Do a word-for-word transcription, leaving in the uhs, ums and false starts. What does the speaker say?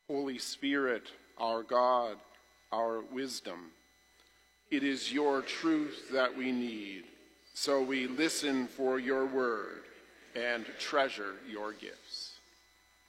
Holy Spirit, our God, our wisdom, it is your truth that we need, so we listen for your word and treasure your gifts.